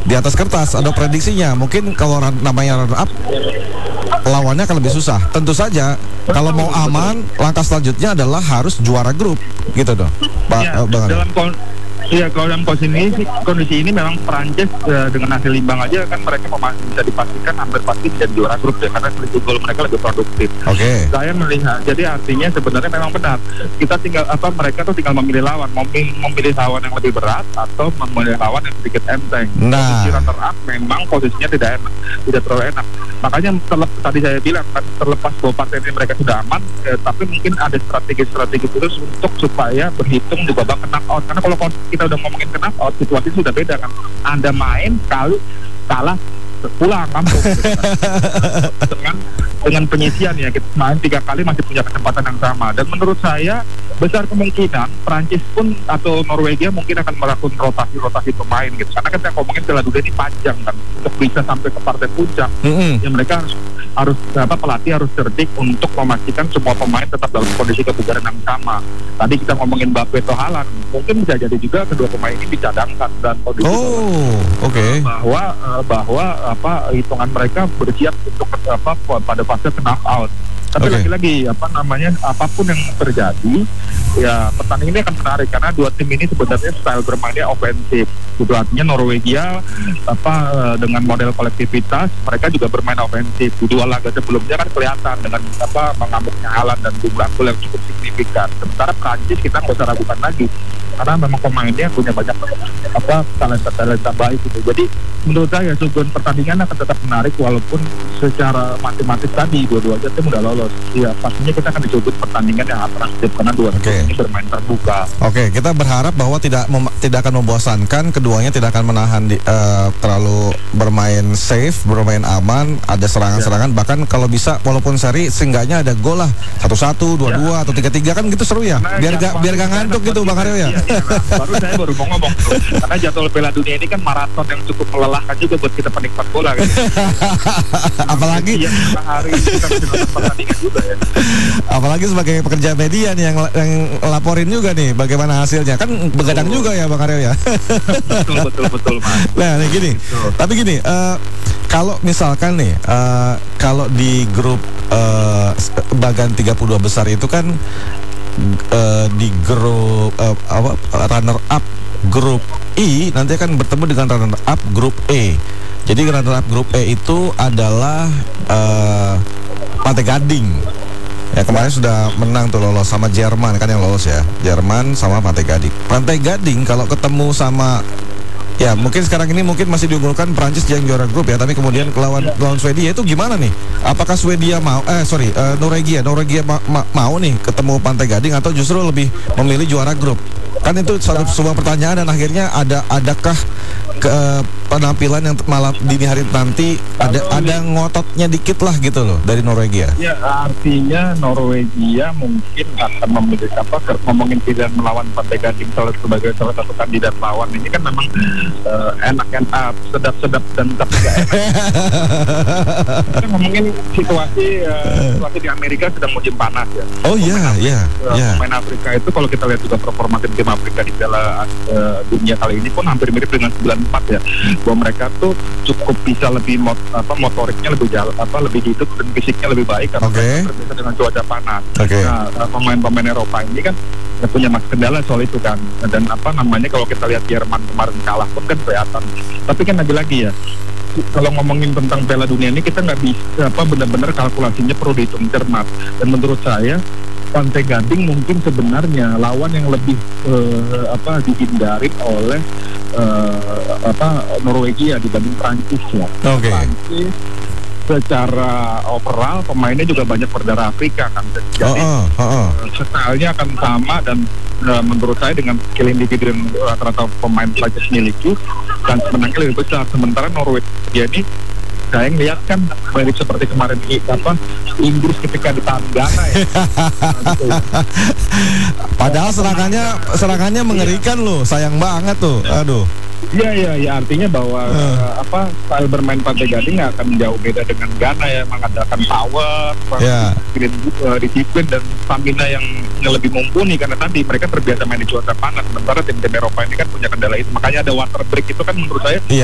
di atas kertas ada prediksinya. Mungkin kalau namanya runner up, lawannya akan lebih susah. Tentu saja kalau mau aman, langkah selanjutnya adalah harus juara grup, gitu dong, Pak Ya, Bang Aryo. kalau dalam kondisi ini memang Prancis dengan hasil imbang aja kan mereka bisa dipastikan hampir pasti jadi juara grup ya, karena selisih gol mereka lebih produktif. Oke. Saya melihat, jadi artinya sebenarnya memang benar. Kita tinggal mereka tuh tinggal memilih lawan, memilih lawan yang lebih berat atau memilih lawan yang sedikit enteng. Nah. Posisi runner up memang posisinya tidak enak, tidak terlalu enak. Makanya tadi saya bilang kan, terlepas bahwa partai ini mereka sudah aman, tapi mungkin ada strategi-strategi khusus untuk supaya berhitung di babak knockout. Karena kalau kita udah ngomongin knockout, situasi sudah beda kan. Anda main kali kalah pulang kampung gitu kan. dengan penyisian ya, kita main 3 kali masih punya kesempatan yang sama. Dan menurut saya besar kemungkinan Prancis pun atau Norwegia mungkin akan melakukan rotasi pemain gitu, karena kan saya ngomongin Piala Dunia ini panjang kan, untuk bisa sampai ke partai puncak ya mereka harus pelatih harus cerdik untuk memastikan semua pemain tetap dalam kondisi kebugaran yang sama. Tadi kita ngomongin Mbappe atau Haaland, mungkin bisa jadi juga kedua pemain ini dicadangkan dan kondisi bahwa hitungan mereka bersiap untuk pada fase knockout. Tapi lagi-lagi apapun yang terjadi ya, pertandingan ini akan menarik karena dua tim ini sebenarnya style bermainnya ofensif. Itu artinya Norwegia dengan model kolektivitas mereka juga bermain ofensif. Di dua laga sebelumnya kan kelihatan dengan mengamuknya Haaland dan jumlah gol yang cukup signifikan. Sementara Prancis kita nggak usah ragukan lagi karena memang pemainnya punya banyak talenta baik gitu. Jadi menurut saya suguhan pertandingan akan tetap menarik walaupun secara matematis tadi dua-duanya tim udah lolos. Ya pastinya kita akan dicoba pertandingan yang atraktif karena dua tim ini bermain terbuka. Kita berharap bahwa tidak akan membosankan, keduanya tidak akan menahan terlalu bermain safe, bermain aman, ada serangan-serangan, bahkan kalau bisa walaupun seri seenggaknya ada gol lah 1-1, 2-2 atau 3-3 kan gitu seru ya. Biar gak ngantuk gitu Bang Aryo ya. Saya baru mau ngomong tuh. Karena jadwal Piala Dunia ini kan maraton yang cukup melelahkan juga buat kita penikmat bola gitu. Apalagi hari kita masih nonton pertandingan juga ya. Apalagi sebagai pekerja media nih yang laporin juga nih bagaimana hasilnya. Kan begadang juga ya Bang Aryo ya. Betul Mas. Nah nih gini. Tapi gini, kalau misalkan nih kalau di grup bagan 32 besar itu kan di grup runner up grup I nanti akan bertemu dengan runner up grup E. Jadi runner up grup E itu adalah Pantai Gading. Ya kemarin sudah menang tuh, lolos sama Jerman kan yang lolos ya. Jerman sama Pantai Gading. Pantai Gading kalau ketemu sama ya mungkin sekarang ini mungkin masih diunggulkan Prancis yang juara grup ya, tapi kemudian lawan Swedia itu gimana nih? Apakah Swedia Norwegia mau nih ketemu Pantai Gading atau justru lebih memilih juara grup? Kan itu sebuah pertanyaan dan akhirnya adakah penampilan yang malam dini hari nanti ada ngototnya dikit lah gitu loh dari Norwegia. Ya artinya Norwegia mungkin akan memilih ngomongin pilihan melawan Pantai Gading sebagai salah satu kandidat lawan ini kan memang enak sedap-sedap dan tapi gak enak. Kita ngomongin situasi di Amerika sedang musim panas ya. Oh iya. Pemain Afrika itu kalau kita lihat juga performa tim Afrika di Piala Dunia kali ini pun hampir mirip dengan 94 ya, bahwa mereka tuh cukup bisa lebih motoriknya lebih lebih hidup dan fisiknya lebih baik karena mereka terbiasa dengan cuaca panas. Nah pemain-pemain Eropa ini kan punya kendala soal itu kan, dan kalau kita lihat Jerman kemarin kalah pun kan kelihatan. Tapi kan lagi-lagi ya, kalau ngomongin tentang Piala Dunia ini kita nggak bisa benar-benar kalkulasinya perlu dihitung cermat. Dan menurut saya Pantai Gading mungkin sebenarnya lawan yang lebih dihindari oleh Norwegia dibanding Prancis ya. Prancis secara overall pemainnya juga banyak berdarah Afrika kan, jadi stylenya akan sama dan menurut saya dengan skill individu yang rata-rata pemain Prancis miliki dan menangnya lebih besar. Sementara Norwegia ini saya ngeliat kan mirip seperti kemarin Inggris ketika ditahan Ghana ya. Padahal serangannya mengerikan loh, sayang banget tuh. Aduh. Iya, artinya bahwa style bermain Pantai Gading akan jauh beda dengan Ghana ya, mengadakan power, disiplin dan stamina yang lebih mumpuni karena tadi mereka terbiasa main di cuaca panas. Sementara tim-tim Eropa ini kan punya kendala itu, makanya ada water break itu kan menurut saya